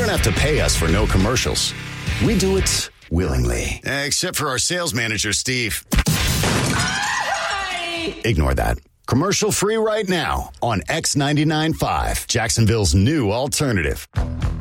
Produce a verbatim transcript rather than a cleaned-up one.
don't have to pay us for no commercials. We do it willingly. Except for our sales manager, Steve. Ignore that. Commercial free right now on X ninety-nine point five, Jacksonville's new alternative.